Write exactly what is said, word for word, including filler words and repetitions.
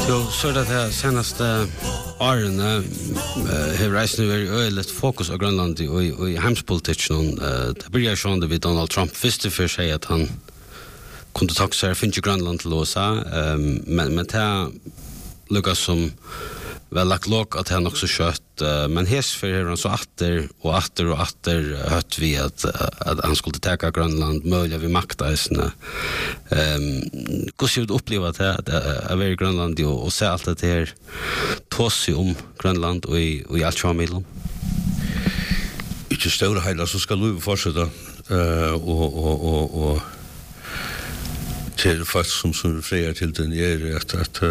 Jo, så är det här senaste åren har reisen varit öligt fokus av Grönland och i hemspolitiken. Det börjar sjön vid Donald Trump. Först och främst säger att han kunde ta sig finns ju Grönland till U S A, men men det lukas som väl lagt låg att han också kött, men härs för han så åter och åter och åter hört vi att att han skulle ta Grönland möjliga vid maktaisna. Ehm hur skulle du uppleva att att vara i Grönland och och se allt det här tosse om Grönland och i och i allt familjen? Inte stora hela så ska du fortsätta eh och och och och till fast som som frejer till den är att att